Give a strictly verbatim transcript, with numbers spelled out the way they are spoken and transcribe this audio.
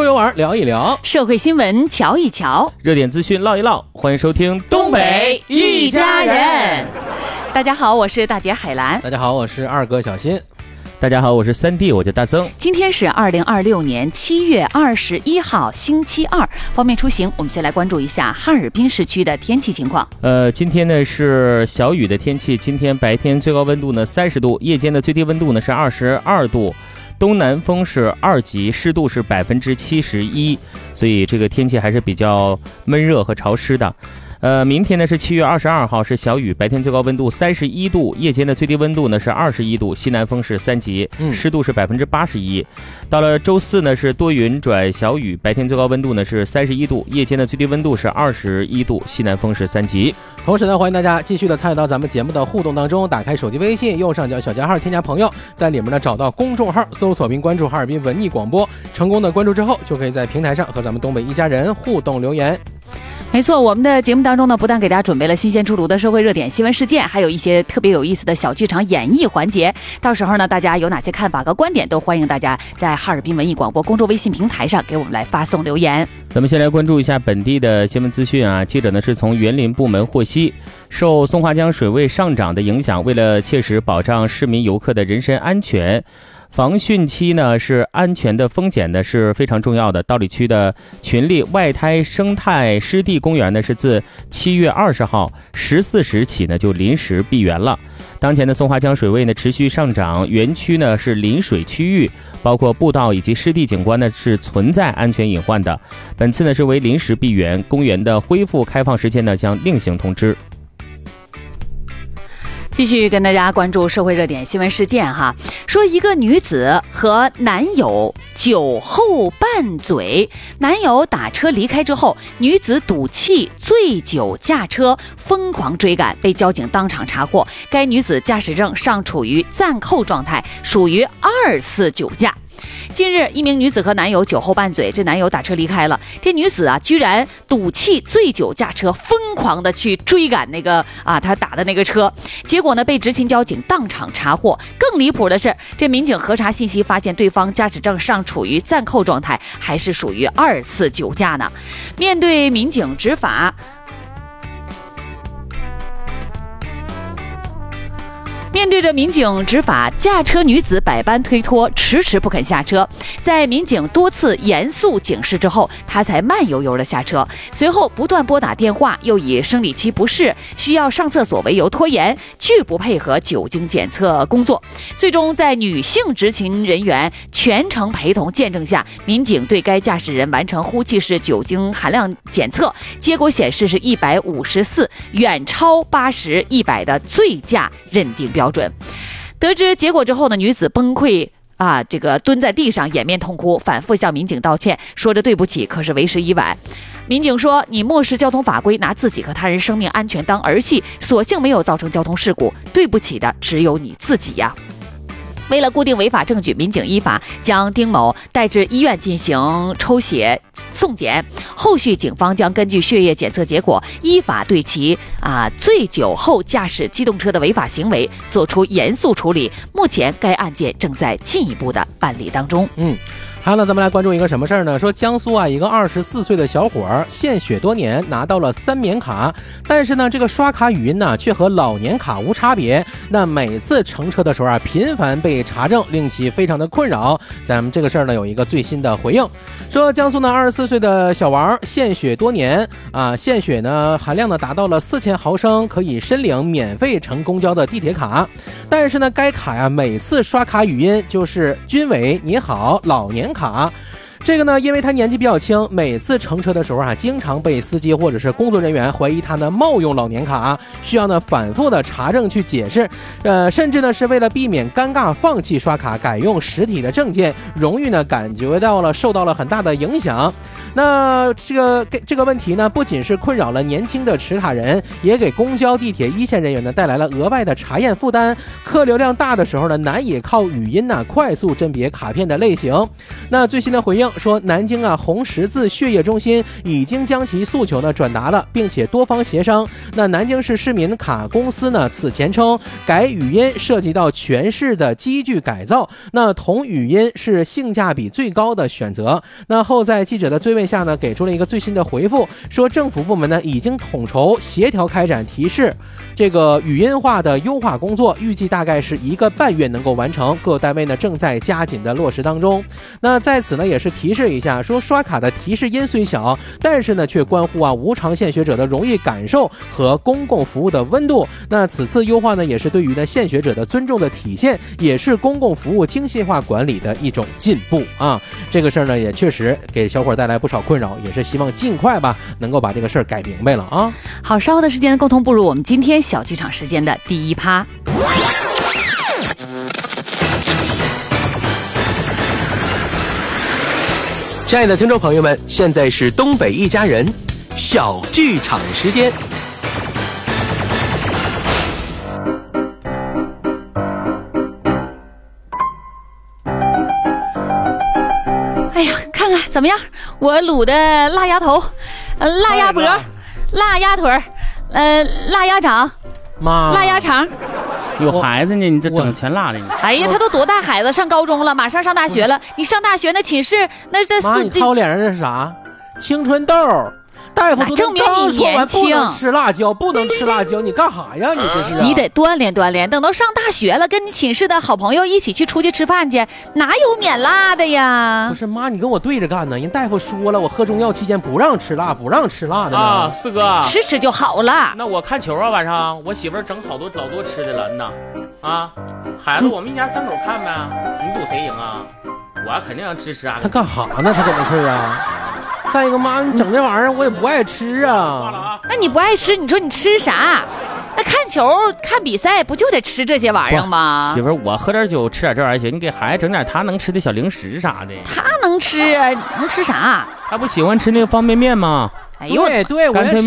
周游玩聊一聊， 社会新闻瞧一瞧， 热点资讯唠一唠。欢迎收听东北一家人。大家好，我是大姐海兰。 大家好，我是二哥小新。 大家好，我是三弟，我叫大曾。 今天是二零二六年七月二十一号，星期二。方便出行，我们先来关注一下哈尔滨市区的天气情况。 呃，今天呢是小雨的天气，今天白天最高温度呢三十度，夜间的最低温度呢是二十二度。东南风是二级，湿度是百分之七十一，所以这个天气还是比较闷热和潮湿的。呃，明天呢是七月二十二号，是小雨，白天最高温度三十一度，夜间的最低温度呢是二十一度，西南风是三级，湿度是百分之八十一。到了周四呢是多云转小雨，白天最高温度呢是三十一度，夜间的最低温度是二十一度，西南风是三级。 同时呢，欢迎大家继续的参与到咱们节目的互动当中，打开手机微信右上角小加号添加朋友，在里面呢找到公众号，搜索并关注哈尔滨文艺广播，成功的关注之后，就可以在平台上和咱们东北一家人互动留言。 没错，我们的节目当中呢，不但给大家准备了新鲜出炉的社会热点新闻事件，还有一些特别有意思的小剧场演绎环节。到时候呢，大家有哪些看法和观点，都欢迎大家在哈尔滨文艺广播公众微信平台上给我们来发送留言。 咱们先来关注一下本地的新闻资讯啊。记者呢是从园林部门获悉，受松花江水位上涨的影响，为了切实保障市民游客的人身安全，防汛期呢是安全的风险呢是非常重要的。道里区的群力外滩生态湿地公园呢是自七月二十号十四时起呢就临时闭园了。当前的松花江水位呢持续上涨，园区呢是临水区域，包括步道以及湿地景观呢是存在安全隐患的。本次呢是为临时闭园，公园的恢复开放时间呢将另行通知。 继续跟大家关注社会热点新闻事件哈，说一个女子和男友酒后拌嘴，男友打车离开之后，女子赌气醉酒驾车疯狂追赶，被交警当场查获。该女子驾驶证尚处于暂扣状态，属于二次酒驾。近日，一名女子和男友酒后拌嘴，这男友打车离开了，这女子啊居然赌气醉酒驾车，疯狂的去追赶那个啊他打的那个车，结果呢被执勤交警当场查获。更离谱的是，这民警核查信息发现对方驾驶证尚处于暂扣状态，还是属于二次酒驾呢。面对民警执法，面对着民警执法，驾车女子百般推脱，迟迟不肯下车。在民警多次严肃警示之后，她才慢悠悠地下车。随后不断拨打电话，又以生理期不适、需要上厕所为由拖延，拒不配合酒精检测工作。最终在女性执勤人员全程陪同见证下，民警对该驾驶人完成呼气式酒精含量检测，结果显示是一百五十四，远超八十、一百的醉驾认定标准。得知结果之后呢，女子崩溃啊，这个蹲在地上掩面痛哭，反复向民警道歉，说着对不起，可是为时已晚。民警说，你漠视交通法规，拿自己和他人生命安全当儿戏，所幸没有造成交通事故，对不起的只有你自己呀。为了固定违法证据，民警依法将丁某带至医院进行抽血送检，后续警方将根据血液检测结果，依法对其啊醉酒后驾驶机动车的违法行为作出严肃处理。目前该案件正在进一步的办理当中。 嗯。还有呢，咱们来关注一个什么事儿呢？说江苏啊，一个二十四岁的小伙儿献血多年，拿到了三年卡，但是呢，这个刷卡语音呢，却和老年卡无差别。那每次乘车的时候啊，频繁被查证，令其非常的困扰。咱们这个事儿呢，有一个最新的回应，说江苏呢，二十四岁的小王献血多年啊，献血呢含量呢达到了四千毫升，可以申领免费乘公交的地铁卡。但是呢，该卡呀，每次刷卡语音就是军委你好，老年卡。这个呢，因为他年纪比较轻，每次乘车的时候啊，经常被司机或者是工作人员怀疑他呢冒用老年卡，需要呢反复的查证去解释，呃，甚至呢是为了避免尴尬，放弃刷卡，改用实体的证件，荣誉呢感觉到了受到了很大的影响。那这个这个问题呢，不仅是困扰了年轻的持卡人，也给公交、地铁一线人员呢带来了额外的查验负担。客流量大的时候呢，难以靠语音呢快速甄别卡片的类型。那最新的回应说南京啊红十字血液中心已经将其诉求呢转达了，并且多方协商。那南京市市民卡公司呢此前称改语音涉及到全市的机具改造，那同语音是性价比最高的选择。那后在记者的追问下呢，给出了一个最新的回复，说政府部门呢已经统筹协调开展提示这个语音化的优化工作，预计大概是一个半月能够完成，各单位呢正在加紧的落实当中。那在此呢也是提示一下，说刷卡的提示音虽小，但是呢却关乎啊无偿献血者的荣誉感受和公共服务的温度。那此次优化呢也是对于呢献血者的尊重的体现，也是公共服务精细化管理的一种进步啊。这个事儿呢也确实给小伙带来不少困扰，也是希望尽快吧能够把这个事儿改明白了啊。 好，稍后的时间共同步入我们今天小剧场时间的第一趴。 亲爱的听众朋友们，现在是东北一家人小剧场时间。 哎呀，看看怎么样？我卤的辣鸭头，呃，辣鸭脖，辣鸭腿，呃，辣鸭掌， 妈， 辣鸭肠。 有孩子呢，你这整全辣的你。 哎呀，他都多大孩子，上高中了，马上上大学了。你上大学那寝室那这妈，你看我脸上这是啥？青春痘。大夫证明你年轻， 不能吃辣椒，不能吃辣椒，你干啥呀？你这是、啊？ 你得锻炼锻炼，等到上大学了，跟你寝室的好朋友一起去出去吃饭去，哪有免辣的呀？ 不是妈，你跟我对着干呢。人大夫说了，我喝中药期间不让吃辣，不让吃辣的啊。四哥， 吃吃就好了。 那我看球啊，晚上我媳妇儿整好多老多吃的了呢。啊，孩子，我们一家三口看呗，你赌谁赢啊？我肯定要支持啊。 他干啥呢？他搁那块啊？再一个妈，你整这玩意儿我也不爱吃啊。 那你不爱吃，你说你吃啥？那看球看比赛不就得吃这些玩意儿吗？ 媳妇儿，我喝点酒吃点这玩意儿行，你给孩子整点他能吃的小零食啥的。 他能吃，能吃啥？ 他不喜欢吃那个方便面吗？ 哎呦， 对对，我